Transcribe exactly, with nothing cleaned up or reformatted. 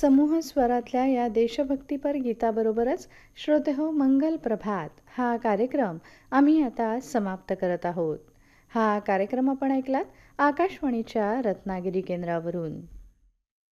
समूह स्वरातल्या या देशभक्तीपर गीताबरोबरच श्रोतेहो मंगल प्रभात हा कार्यक्रम आम्ही आता समाप्त करत आहोत. हा कार्यक्रम आपण ऐकलात आकाशवाणीच्या रत्नागिरी केंद्रावरून.